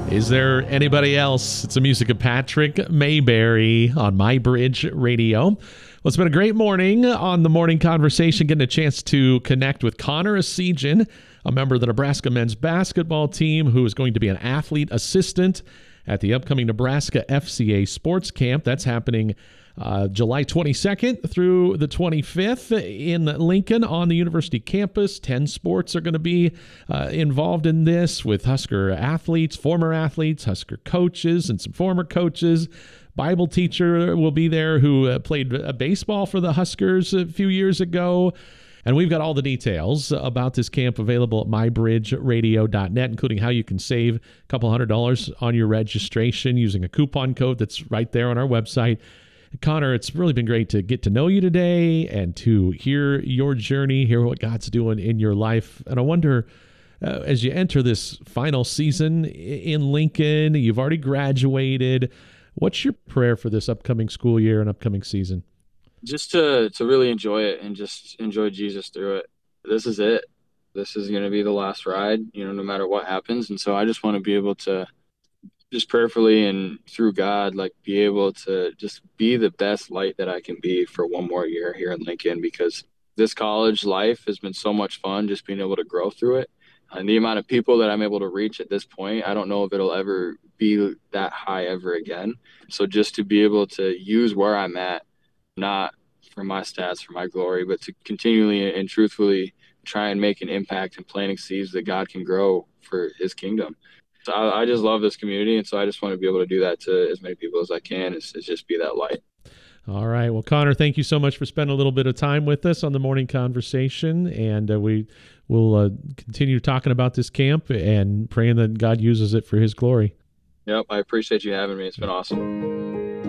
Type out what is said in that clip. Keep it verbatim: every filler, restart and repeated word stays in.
Is there anybody else? It's the music of Patrick Mayberry on My Bridge Radio. Well, it's been a great morning on the Morning Conversation, getting a chance to connect with Connor Essegian, a member of the Nebraska men's basketball team who is going to be an athlete assistant at the upcoming Nebraska F C A Sports Camp. That's happening uh, July twenty-second through the twenty-fifth in Lincoln on the university campus. Ten sports are going to be uh, involved in this, with Husker athletes, former athletes, Husker coaches, and some former coaches. Bible teacher will be there who uh, played uh, baseball for the Huskers a few years ago. And we've got all the details about this camp available at my bridge radio dot net, including how you can save a couple hundred dollars on your registration using a coupon code that's right there on our website. Connor, it's really been great to get to know you today and to hear your journey, hear what God's doing in your life. And I wonder, uh, as you enter this final season in Lincoln, you've already graduated. What's your prayer for this upcoming school year and upcoming season? Just to to really enjoy it and just enjoy Jesus through it. This is it. This is going to be the last ride, you know, no matter what happens. And so I just want to be able to just prayerfully and through God, like be able to just be the best light that I can be for one more year here in Lincoln, because this college life has been so much fun, just being able to grow through it. And the amount of people that I'm able to reach at this point, I don't know if it'll ever be that high ever again. So just to be able to use where I'm at, not for my stats, for my glory, but to continually and truthfully try and make an impact and planting seeds that God can grow for his kingdom. So I, I just love this community, and so I just want to be able to do that to as many people as I can, is, is just be that light. All right. Well, Connor, thank you so much for spending a little bit of time with us on the Morning Conversation, and uh, we will uh, continue talking about this camp and praying that God uses it for his glory. Yep. I appreciate you having me. It's been awesome.